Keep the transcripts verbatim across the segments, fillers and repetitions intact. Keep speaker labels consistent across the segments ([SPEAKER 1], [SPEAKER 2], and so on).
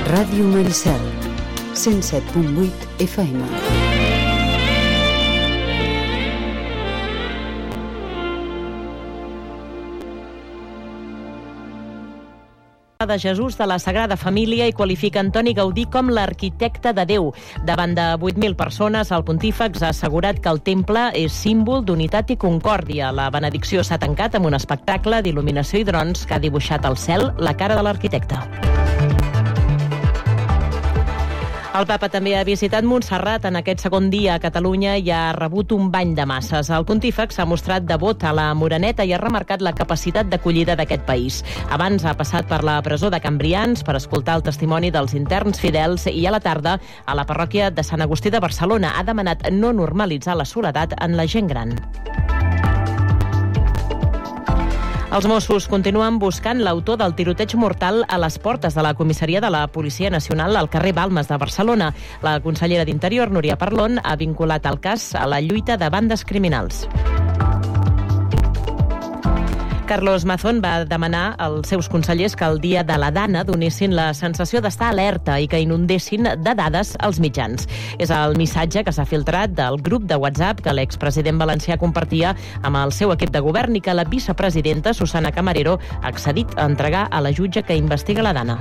[SPEAKER 1] Ràdio Maricel, cent set punt vuit F M.
[SPEAKER 2] De Jesús de la Sagrada Família i qualifica Antoni Gaudí com l'arquitecte de Déu. Davant de vuit mil persones, el pontífex ha assegurat que el temple és símbol d'unitat i concòrdia. La benedicció s'ha tancat amb un espectacle d'il·luminació i drons que ha dibuixat al cel la cara de l'arquitecte. El papa també ha visitat Montserrat en aquest segon dia a Catalunya i ha rebut un bany de masses. El pontífex s'ha mostrat devot a la Moreneta i ha remarcat la capacitat d'acollida d'aquest país. Abans ha passat per la presó de Cambrians per escoltar el testimoni dels interns fidels i a la tarda a la parròquia de Sant Agustí de Barcelona ha demanat no normalitzar la soledat en la gent gran. Els Mossos continuen buscant l'autor del tiroteig mortal a les portes de la comissaria de la Policia Nacional al carrer Balmes de Barcelona. La consellera d'Interior, Núria Parlon, ha vinculat el cas a la lluita de bandes criminals. Carlos Mazón va demanar als seus consellers que el dia de la Dana donessin la sensació d'estar alerta i que inundessin de dades als mitjans. És el missatge que s'ha filtrat del grup de WhatsApp que l'expresident valencià compartia amb el seu equip de govern i que la vicepresidenta Susana Camarero ha accedit a entregar a la jutge que investiga la Dana.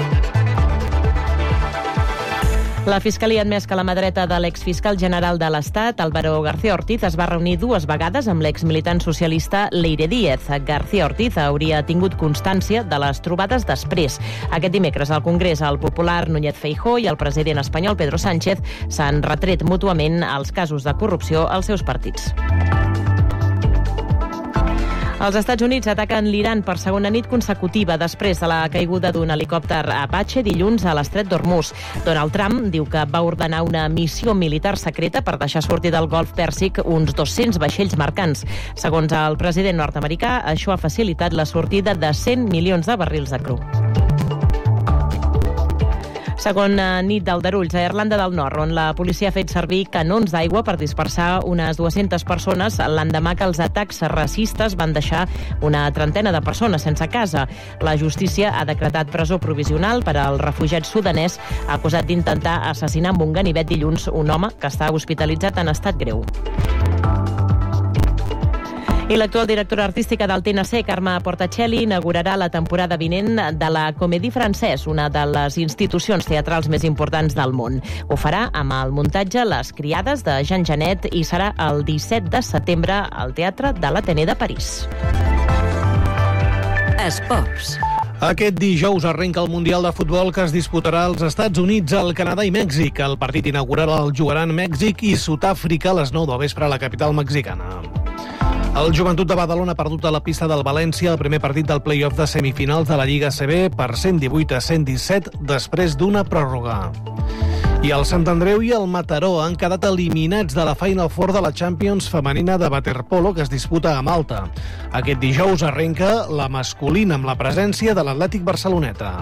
[SPEAKER 2] La Fiscalia ha admès que la mà dreta de l'exfiscal general de l'Estat, Álvaro García Ortiz, es va reunir dues vegades amb l'exmilitant socialista Leire Díez. García Ortiz hauria tingut constància de les trobades després. Aquest dimecres al Congrés, el popular Núñez Feijóo i el president espanyol Pedro Sánchez s'han retret mútuament els casos de corrupció als seus partits. Els Estats Units ataquen l'Iran per segona nit consecutiva després de la caiguda d'un helicòpter Apache dilluns a l'estret d'Hormuz. Donald Trump diu que va ordenar una missió militar secreta per deixar sortir del Golf Pèrsic uns dos-cents vaixells mercants. Segons el president nord-americà, això ha facilitat la sortida de cent milions de barrils de cru. Segona nit d'aldarulls a Irlanda del Nord, on la policia ha fet servir canons d'aigua per dispersar unes dues-centes persones l'endemà que els atacs racistes van deixar una trentena de persones sense casa. La justícia ha decretat presó provisional per al refugiat sudanès acusat d'intentar assassinar amb un ganivet dilluns un home que està hospitalitzat en estat greu. I l'actual directora artística del T N C, Carme Portacelli, inaugurarà la temporada vinent de la Comédie Française, una de les institucions teatrals més importants del món. Ho farà amb el muntatge Les Criades de Jean Genet i serà el disset de setembre al Teatre de l'Athénée de París.
[SPEAKER 3] Esports.
[SPEAKER 4] Aquest dijous arrenca el Mundial de Futbol que es disputarà als Estats Units, el Canadà i Mèxic. El partit inaugural el jugaran Mèxic i Sud-àfrica a les nou del vespre a la capital mexicana. El Joventut de Badalona ha perdut a la pista del València el primer partit del play-off de semifinals de la Lliga A C B per cent divuit a cent disset després d'una pròrroga. I el Sant Andreu i el Mataró han quedat eliminats de la Final Four de la Champions femenina de waterpolo que es disputa a Malta. Aquest dijous arrenca la masculina amb la presència de l'Atlètic Barceloneta.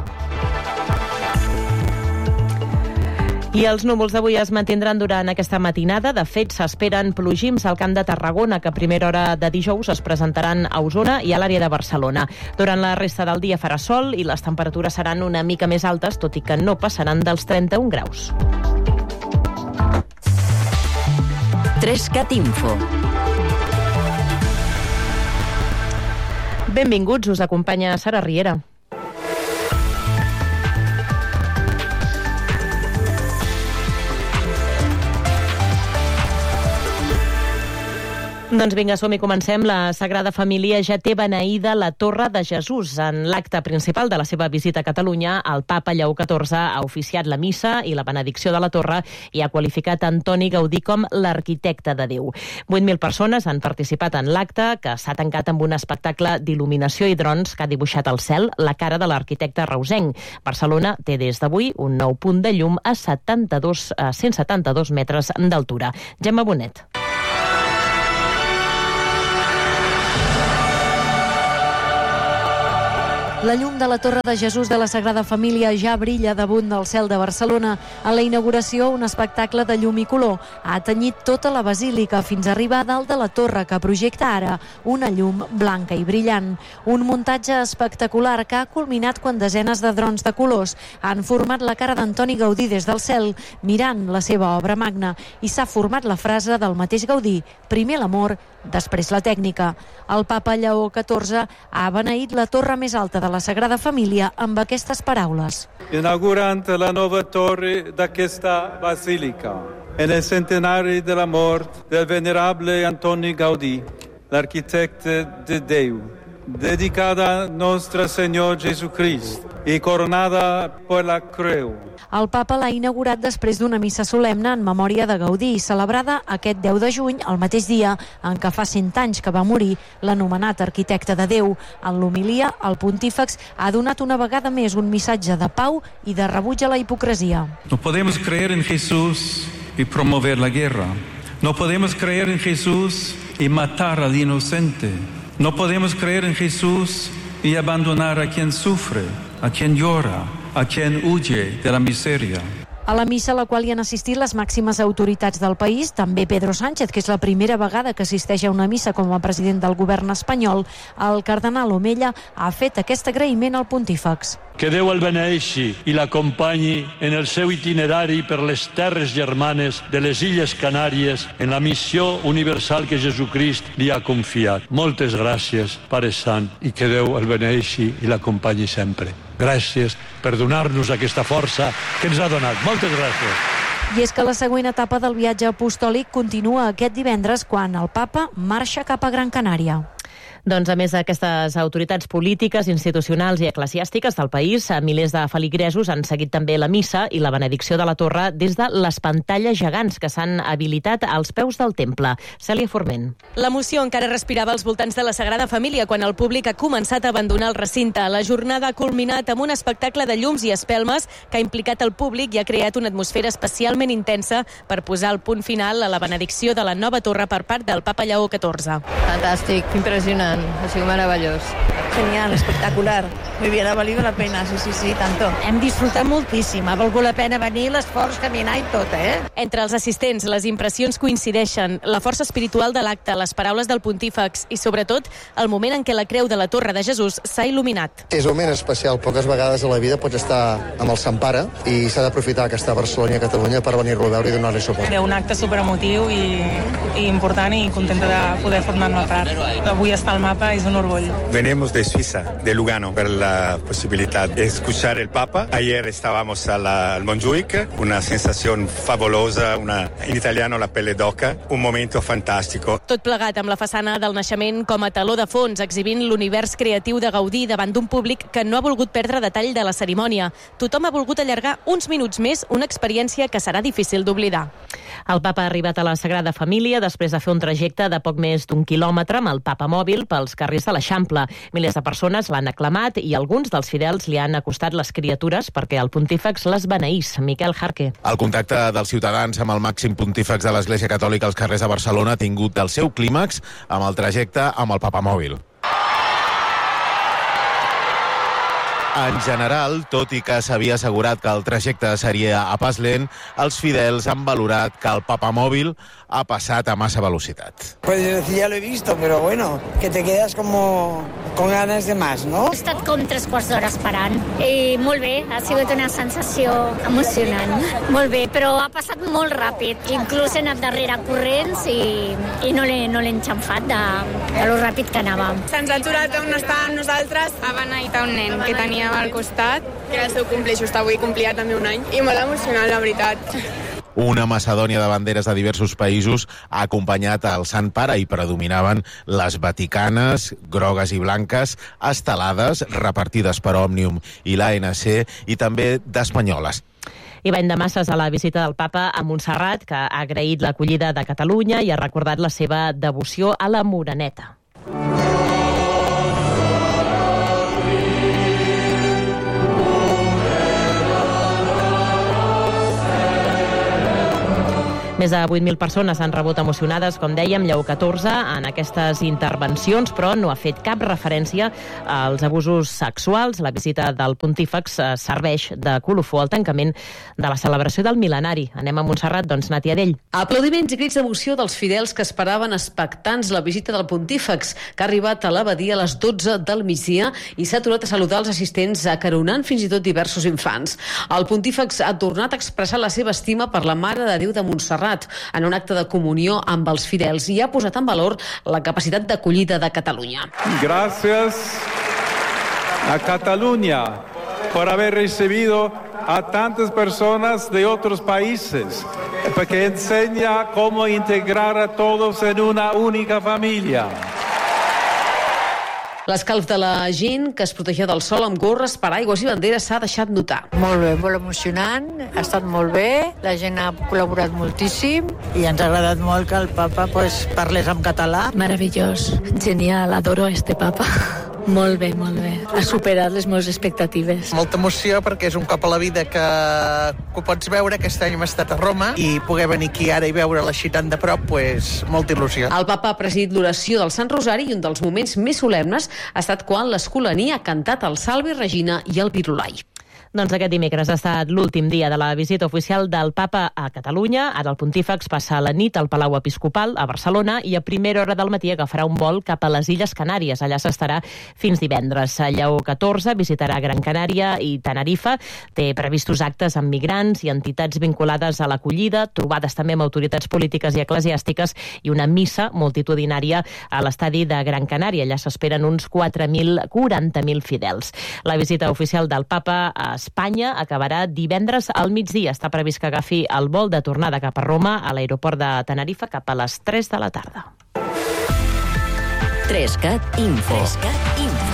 [SPEAKER 2] I els núvols d'avui es mantindran durant aquesta matinada. De fet, s'esperen plogims al Camp de Tarragona, que a primera hora de dijous es presentaran a Osona i a l'àrea de Barcelona. Durant la resta del dia farà sol i les temperatures seran una mica més altes, tot i que no passaran dels trenta-un graus.
[SPEAKER 3] Trescat Info.
[SPEAKER 2] Benvinguts, us acompanya Sara Riera. Doncs vinga, som i comencem. La Sagrada Família ja té beneïda la Torre de Jesús. En l'acte principal de la seva visita a Catalunya, el papa Lleó catorze ha oficiat la missa i la benedicció de la torre i ha qualificat Antoni Gaudí com l'arquitecte de Déu. vuit mil persones han participat en l'acte, que s'ha tancat amb un espectacle d'il·luminació i drons que ha dibuixat al cel la cara de l'arquitecte reusenc. Barcelona té des d'avui un nou punt de llum a setanta-dos, a cent setanta-dos metres d'altura. Gemma Bonet.
[SPEAKER 3] La llum de la Torre de Jesús de la Sagrada Família ja brilla damunt del cel de Barcelona. A la inauguració, un espectacle de llum i color ha tenyit tota la basílica fins a arribar a dalt de la torre, que projecta ara una llum blanca i brillant. Un muntatge espectacular que ha culminat quan desenes de drons de colors han format la cara d'Antoni Gaudí des del cel, mirant la seva obra magna, i s'ha format la frase del mateix Gaudí: primer l'amor, després la tècnica. El papa Lleó catorze ha beneït la torre més alta de la Sagrada Família amb aquestes paraules.
[SPEAKER 5] Inaugurant la nova torre d'aquesta basílica, en el centenari de la mort del venerable Antoni Gaudí, l'arquitecte de Déu, dedicada a Nostre Senyor Jesucrist i coronada per la creu.
[SPEAKER 3] El papa l'ha inaugurat després d'una missa solemne en memòria de Gaudí, celebrada aquest deu de juny, el mateix dia en què fa cent anys que va morir l'anomenat arquitecte de Déu. En l'homilia, el pontífex ha donat una vegada més un missatge de pau i de rebuig a la hipocresia.
[SPEAKER 6] No podemos creer en Jesús y promover la guerra. No podemos creer en Jesús y matar al inocente. No podemos creer en Jesús y abandonar a quien sufre, a quien llora, a quien huye de la miseria.
[SPEAKER 3] A la missa a la qual hi han assistit les màximes autoritats del país, també Pedro Sánchez, que és la primera vegada que assisteix a una missa com a president del govern espanyol, el cardenal Omella ha fet aquest agraïment al pontífex.
[SPEAKER 7] Que Déu el beneeixi i l'acompanyi en el seu itinerari per les terres germanes de les Illes Canàries en la missió universal que Jesucrist li ha confiat. Moltes gràcies, Pare Sant, i que Déu el beneeixi i l'acompanyi sempre. Gràcies per donar-nos aquesta força que ens ha donat. Moltes gràcies.
[SPEAKER 3] I és que la següent etapa del viatge apostòlic continua aquest divendres, quan el papa marxa cap a Gran Canària.
[SPEAKER 2] Doncs a més d'aquestes autoritats polítiques, institucionals i eclesiàstiques del país, milers de feligresos han seguit també la missa i la benedicció de la torre des de les pantalles gegants que s'han habilitat als peus del temple. Cèlia Forment.
[SPEAKER 8] L'emoció encara respirava als voltants de la Sagrada Família quan el públic ha començat a abandonar el recinte. La jornada ha culminat amb un espectacle de llums i espelmes que ha implicat el públic i ha creat una atmosfera especialment intensa per posar el punt final a la benedicció de la nova torre per part del papa Lleó catorze.
[SPEAKER 9] Fantàstic, impressionant. Ha sido maravilloso.
[SPEAKER 10] Genial, espectacular. Muy bien, ha valido la pena, sí, sí, sí, tanto. Hem disfrutat moltíssim, ha valgut la pena venir, l'esforç, caminar i tot, eh?
[SPEAKER 8] Entre els assistents, les impressions coincideixen. La força espiritual de l'acte, les paraules del pontífex i, sobretot, el moment en què la creu de la Torre de Jesús s'ha il·luminat.
[SPEAKER 11] És un moment especial. Poques vegades a la vida pots estar amb el Sant Pare i s'ha d'aprofitar que està a Barcelona i a Catalunya per venir-lo a veure i donar-li suport.
[SPEAKER 12] Era un acte superemotiu i, i important i contenta de poder formar-me part. Avui estar al mapa és un orgull.
[SPEAKER 13] Venimos de Suiza, de Lugano, per la posibilidad de escuchar el Papa. Ayer estábamos a la, al Montjuic, una sensación fabulosa, una, en italiano la pelle d'oca, un momento fantástico.
[SPEAKER 8] Tot plegat amb la façana del naixement com a taló de fons, exhibint l'univers creatiu de Gaudí davant d'un públic que no ha volgut perdre detall de la cerimònia. Tothom ha volgut allargar uns minuts més una experiència que serà difícil d'oblidar.
[SPEAKER 2] El papa ha arribat a la Sagrada Família després de fer un trajecte de poc més d'un quilòmetre amb el papa mòbil pels carrers de l'Eixample. Milers de persones l'han aclamat i alguns dels fidels li han acostat les criatures perquè el pontífex les beneís. Miquel Jarque.
[SPEAKER 14] El contacte dels ciutadans amb el màxim pontífex de l'Església Catòlica als carrers de Barcelona ha tingut el seu clímax amb el trajecte amb el papa mòbil. En general, tot i que s'havia assegurat que el trajecte seria a pas lent, els fidels han valorat que el papa mòbil ha passat a massa velocitat.
[SPEAKER 15] Pues decir, ya lo he visto, pero bueno, que te quedas como con ganas de más, ¿no?
[SPEAKER 16] He estat com tres quarts d'hora esperant i molt bé, ha sigut una sensació emocionant. Molt bé, però ha passat molt ràpid. Inclús he anat darrere corrents i, i no l'he no l'he enxamfat de, de lo ràpid que anàvem.
[SPEAKER 17] Se'ns ha aturat on estàvem nosaltres, ha beneït a un nen que tenia al costat, que era el seu cumple just avui, complia també un any, i molt emocionant, la veritat.
[SPEAKER 14] Una macedònia de banderes de diversos països ha acompanyat el Sant Pare i predominaven les vaticanes, grogues i blanques, estelades, repartides per Òmnium i l'A N C, i també d'espanyoles.
[SPEAKER 2] I va de masses a la visita del papa a Montserrat, que ha agraït l'acollida de Catalunya i ha recordat la seva devoció a la Moreneta. Més de vuit mil persones han rebut emocionades, com dèiem, Lleó catorze, en aquestes intervencions, però no ha fet cap referència als abusos sexuals. La visita del pontífex serveix de colofó al tancament de la celebració del mil·lenari. Anem a Montserrat, doncs, Nàtia Dell.
[SPEAKER 18] Aplaudiments i crits d'emoció dels fidels que esperaven expectants la visita del pontífex, que ha arribat a l'abadia a les dotze del migdia i s'ha aturat a saludar els assistents, acaronant fins i tot diversos infants. El pontífex ha tornat a expressar la seva estima per la Mare de Déu de Montserrat en un acte de comunió amb els fidels i ha posat en valor la capacitat d'acollida de Catalunya.
[SPEAKER 5] Gracias a Cataluña por haber recibido a tantas personas de otros países, porque enseña cómo integrar a todos en una única familia.
[SPEAKER 18] L'escalf de la gent que es protegia del sol amb gorres, paraigües i banderes s'ha deixat notar.
[SPEAKER 10] Molt bé, molt emocionant, ha estat molt bé, la gent ha col·laborat moltíssim i ens ha agradat molt que el papa pues, parlés en català.
[SPEAKER 19] Meravellós, genial, adoro este papa. Molt bé, molt bé. Ha superat les meves expectatives.
[SPEAKER 20] Molta emoció perquè és un cop a la vida que, que ho pots veure. Aquest any hem estat a Roma i poder venir aquí ara i veure-la així tan de prop, pues, molta il·lusió.
[SPEAKER 18] El papa ha presidit l'oració del Sant Rosari i un dels moments més solemnes ha estat quan l'Escolania ha cantat el Salve Regina i el Pirulai.
[SPEAKER 2] Doncs aquest dimecres ha estat l'últim dia de la visita oficial del papa a Catalunya. Ara el pontífex passa la nit al Palau Episcopal a Barcelona i a primera hora del matí agafarà un vol cap a les Illes Canàries. Allà s'estarà fins divendres. Lleó catorze visitarà Gran Canària i Tenerife. Té previstos actes amb migrants i entitats vinculades a l'acollida, trobades també amb autoritats polítiques i eclesiàstiques i una missa multitudinària a l'estadi de Gran Canària. Allà s'esperen uns quatre mil quaranta mil fidels. La visita oficial del papa a Espanya acabarà divendres al migdia. Està previst que agafi el vol de tornada cap a Roma a l'aeroport de Tenerife cap a les tres de la tarda.
[SPEAKER 1] Trescat Info. Trescat Info.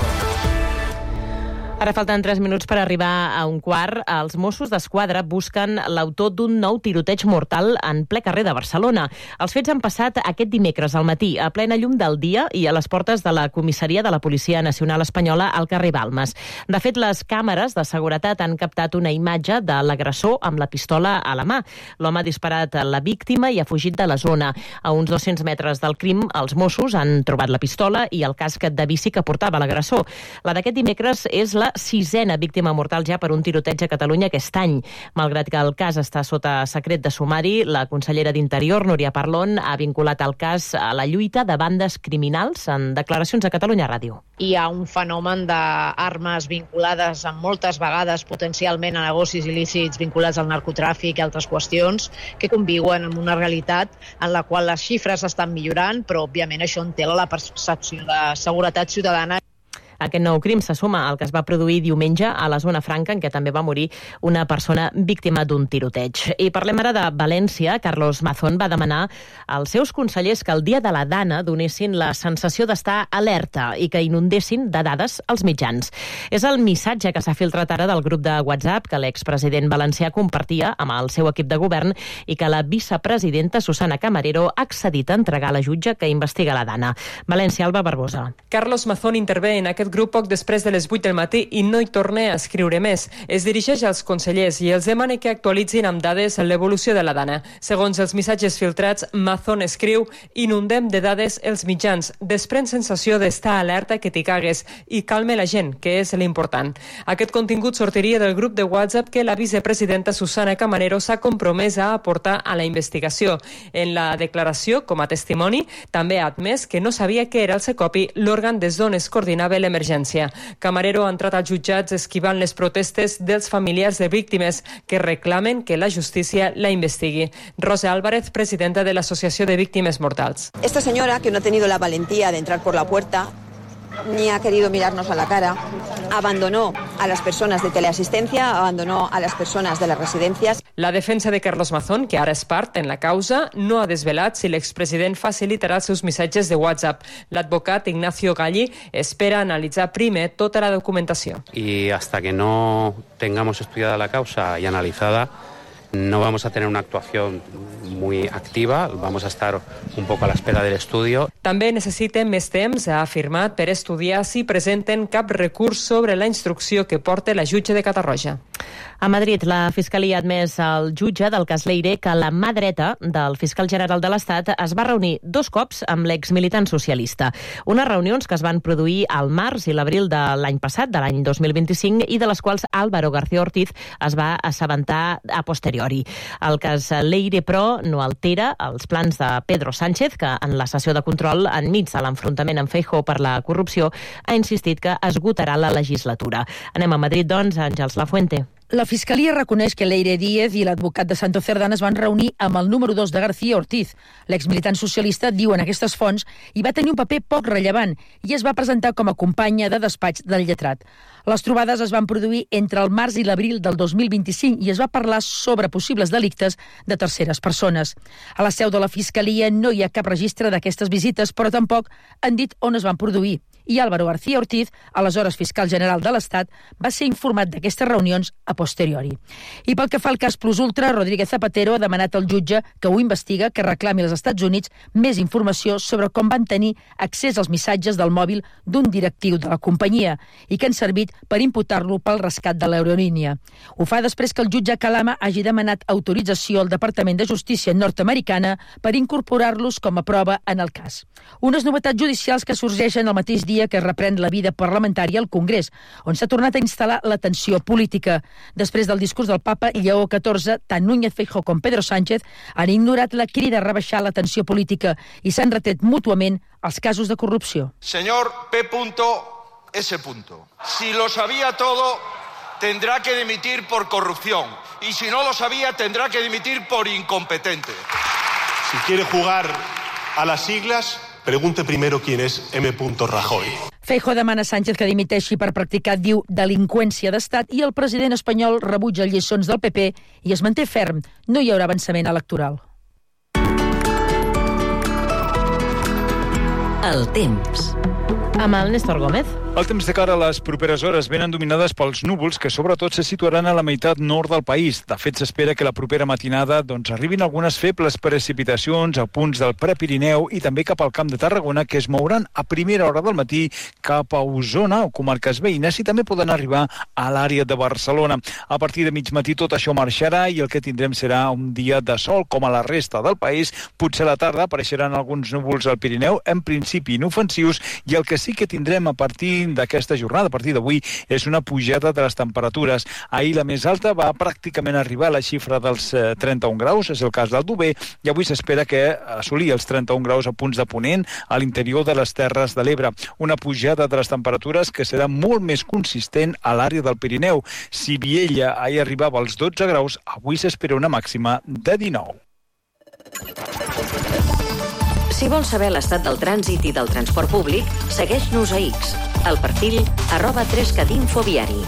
[SPEAKER 2] Ara falten tres minuts per arribar a un quart. Els Mossos d'Esquadra busquen l'autor d'un nou tiroteig mortal en ple carrer de Barcelona. Els fets han passat aquest dimecres al matí, a plena llum del dia i a les portes de la comissaria de la Policia Nacional Espanyola al carrer Balmes. De fet, les càmeres de seguretat han captat una imatge de l'agressor amb la pistola a la mà. L'home ha disparat a la víctima i ha fugit de la zona. A uns dos-cents metres del crim, els Mossos han trobat la pistola i el casc de bici que portava l'agressor. La d'aquest dimecres és la sisena víctima mortal ja per un tiroteig a Catalunya aquest any. Malgrat que el cas està sota secret de sumari, la consellera d'Interior, Núria Parlon, ha vinculat el cas a la lluita de bandes criminals en declaracions a Catalunya Ràdio.
[SPEAKER 21] Hi ha un fenomen d'armes vinculades amb moltes vegades potencialment a negocis il·lícits vinculats al narcotràfic i altres qüestions que conviuen amb una realitat en la qual les xifres estan millorant, però òbviament això entela la percepció de seguretat ciutadana.
[SPEAKER 2] Aquest nou crim se suma al que es va produir diumenge a la zona franca, en què també va morir una persona víctima d'un tiroteig. I parlem ara de València. Carlos Mazón va demanar als seus consellers que el dia de la Dana donessin la sensació d'estar alerta i que inundessin de dades als mitjans. És el missatge que s'ha filtrat ara del grup de WhatsApp que l'expresident valencià compartia amb el seu equip de govern i que la vicepresidenta Susana Camarero ha accedit a entregar a la jutge que investiga la Dana. València, Alba Barbosa.
[SPEAKER 22] Carlos Mazón intervé en aquest grup poc després de les vuit del matí i no hi torna a escriure més. Es dirigeix als consellers i els demana que actualitzin amb dades l'evolució de la Dana. Segons els missatges filtrats, Mazón escriu: inundem de dades els mitjans, desprèn sensació d'estar alerta que t'hi cagues i calme la gent, que és l'important. Aquest contingut sortiria del grup de WhatsApp que la vicepresidenta Susana Camarero s'ha compromès a aportar a la investigació. En la declaració, com a testimoni, també ha admès que no sabia que era el Secopi l'òrgan des d'on es coordinava l'emergència. Camarero ha entrat als jutjats esquivant les protestes dels familiars de víctimes que reclamen que la justícia la investigui. Rosa Álvarez, presidenta de l'Associació de Víctimes Mortals.
[SPEAKER 23] Esta señora, que no ha tenido la valentía de entrar por la puerta, ni ha querido mirarnos a la cara, abandonó a las personas de teleasistencia, abandonó a las personas de las residencias.
[SPEAKER 22] La defensa de Carlos Mazón, que ara és part en la causa, no ha desvelat si l'expresident facilitarà els seus missatges de WhatsApp. L'advocat Ignacio Galli espera analitzar primer tota la documentació.
[SPEAKER 24] Y hasta que no tengamos estudiada la causa y analizada, no vamos a tener una actuación muy activa, vamos a estar un poco a l'espera del estudio.
[SPEAKER 22] També necessiten més temps, ha afirmat, per estudiar si presenten cap recurs sobre la instrucció que porta la jutge de Catarroja.
[SPEAKER 2] A Madrid, la Fiscalia ha admès al jutge del cas Leire que la mà dreta del fiscal general de l'Estat es va reunir dos cops amb l'exmilitant socialista. Unes reunions que es van produir al març i l'abril de l'any passat, de l'any dos mil vint-i-cinc, i de les quals Álvaro García Ortiz es va assabentar a posteriori. El cas Leire, però, no altera els plans de Pedro Sánchez, que en la sessió de control, enmig de l'enfrontament amb Feijóo per la corrupció, ha insistit que esgotarà la legislatura. Anem a Madrid, doncs, Àngels Lafuente.
[SPEAKER 3] La Fiscalia reconeix que Leire Díez i l'advocat de Santo Cerdán es van reunir amb el número dos de García Ortiz. L'exmilitant socialista, diuen aquestes fonts, hi va tenir un paper poc rellevant i es va presentar com a companya de despatx del lletrat. Les trobades es van produir entre el març i l'abril del dos mil vint-i-cinc i es va parlar sobre possibles delictes de terceres persones. A la seu de la Fiscalia no hi ha cap registre d'aquestes visites, però tampoc han dit on es van produir. I Álvaro García Ortiz, aleshores fiscal general de l'Estat, va ser informat d'aquestes reunions a posteriori. I pel que fa al cas Plus Ultra, Rodríguez Zapatero ha demanat al jutge que ho investiga, que reclami als Estats Units més informació sobre com van tenir accés als missatges del mòbil d'un directiu de la companyia i que han servit per imputar-lo pel rescat de l'aerolínia. Ho fa després que el jutge Calama hagi demanat autorització al Departament de Justícia nord-americana per incorporar-los com a prova en el cas. Unes novetats judicials que sorgeixen el mateix dia que es reprèn la vida parlamentària al Congrés, on s'ha tornat a instal·lar la tensió política. Després del discurs del papa Lleó catorze, tant Núñez Feijóo com Pedro Sánchez han ignorat la crida a rebaixar la tensió política i s'han retret mútuament els casos de corrupció.
[SPEAKER 4] Señor P. S. Si lo sabía todo, tendrá que dimitir por corrupción. Y si no lo sabía, tendrá que dimitir por incompetente.
[SPEAKER 6] Si quiere jugar a las siglas, pregunte primero quién es M. Rajoy.
[SPEAKER 3] Feijóo demana a Sánchez que dimiteixi per practicar, diu, delinqüència d'estat i el president espanyol rebutja lliçons del P P i es manté ferm. No hi haurà avançament electoral.
[SPEAKER 1] El temps.
[SPEAKER 2] Amb el Néstor Gómez.
[SPEAKER 7] El temps de cara a les properes hores venen dominades pels núvols que sobretot se situaran a la meitat nord del país. De fet, s'espera que la propera matinada doncs, arribin algunes febles precipitacions a punts del Prepirineu i també cap al Camp de Tarragona, que es mouran a primera hora del matí cap a Osona o comarques veïnes i també poden arribar a l'àrea de Barcelona. A partir de mig matí tot això marxarà i el que tindrem serà un dia de sol com a la resta del país. Potser a la tarda apareixeran alguns núvols al Pirineu, en principi inofensius, i el que sí que tindrem a partir d'aquesta jornada, a partir d'avui, és una pujada de les temperatures. Ahir la més alta va pràcticament arribar a la xifra dels trenta-un graus, és el cas del Dover, i avui s'espera que assolir els trenta-un graus a punts de Ponent a l'interior de les Terres de l'Ebre. Una pujada de les temperatures que serà molt més consistent a l'àrea del Pirineu. Si Viella ahir arribava als dotze graus, avui s'espera una màxima de dinou.
[SPEAKER 1] Si vols saber l'estat del trànsit i del transport públic, segueix-nos a X, al perfil arroba trescatinfoviari.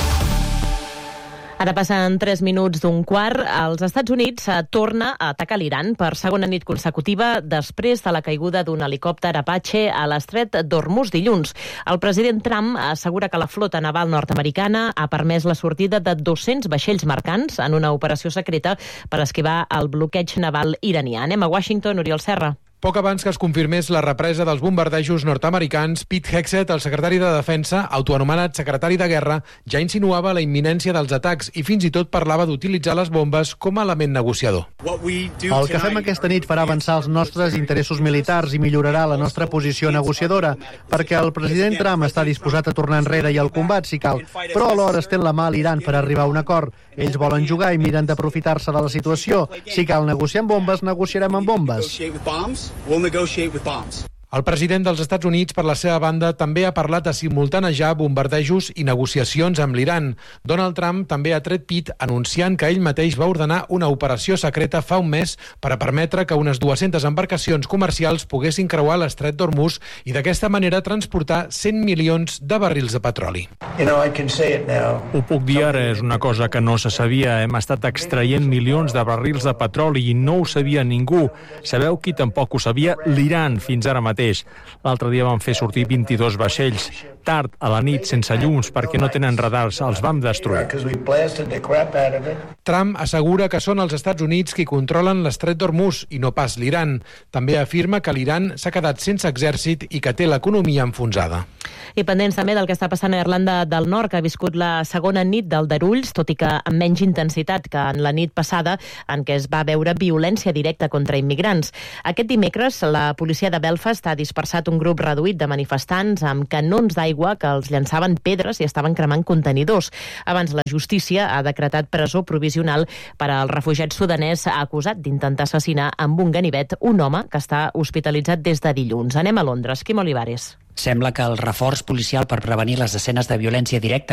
[SPEAKER 2] Ara passen tres minuts d'un quart. Els Estats Units torna a atacar l'Iran per segona nit consecutiva després de la caiguda d'un helicòpter Apache a l'estret d'Hormuz dilluns. El president Trump assegura que la flota naval nord-americana ha permès la sortida de dos-cents vaixells mercants en una operació secreta per esquivar el bloqueig naval iranià. Anem a Washington, Oriol Serra.
[SPEAKER 25] Poc abans que es confirmés la represa dels bombardejos nord-americans, Pete Hegseth, el secretari de Defensa, autoanomenat secretari de Guerra, ja insinuava la imminència dels atacs i fins i tot parlava d'utilitzar les bombes com a element negociador.
[SPEAKER 26] El que fem aquesta nit farà avançar els nostres interessos militars i millorarà la nostra posició negociadora, perquè el president Trump està disposat a tornar enrere i al combat, si cal, però alhora estén la mà a l'Iran per arribar a un acord. Ells volen jugar i miren d'aprofitar-se de la situació. Si cal negociar amb bombes, negociarem amb bombes.
[SPEAKER 25] We'll negotiate with bombs. El president dels Estats Units, per la seva banda, també ha parlat de simultanejar bombardejos i negociacions amb l'Iran. Donald Trump també ha tret pit anunciant que ell mateix va ordenar una operació secreta fa un mes per a permetre que unes dues-centes embarcacions comercials poguessin creuar l'estret d'Hormuz i d'aquesta manera transportar cent milions de barrils de petroli.
[SPEAKER 27] You know, I can say it now.
[SPEAKER 28] Ho puc dir ara, és una cosa que no se sabia. Hem estat extraient milions de barrils de petroli i no ho sabia ningú. Sabeu qui tampoc ho sabia? L'Iran, fins ara mateix. mateix. L'altre dia van fer sortir vint-i-dos vaixells. Tard, a la nit, sense llums, perquè no tenen radars. Els vam destruir.
[SPEAKER 25] Trump assegura que són els Estats Units qui controlen l'estret d'Hormuz i no pas l'Iran. També afirma que l'Iran s'ha quedat sense exèrcit i que té l'economia enfonsada.
[SPEAKER 2] I pendents també del que està passant a Irlanda del Nord, que ha viscut la segona nit d'aldarulls, tot i que amb menys intensitat que en la nit passada, en què es va veure violència directa contra immigrants. Aquest dimecres, la policia de Belfast ha dispersat un grup reduït de manifestants amb canons d'aigua que els llançaven pedres i estaven cremant contenidors. Abans, la justícia ha decretat presó provisional per al refugiat sudanès acusat d'intentar assassinar amb un ganivet un home que està hospitalitzat des de dilluns. Anem a Londres. Quim Olivares.
[SPEAKER 8] Sembla que el reforç policial per prevenir les escenes de violència directa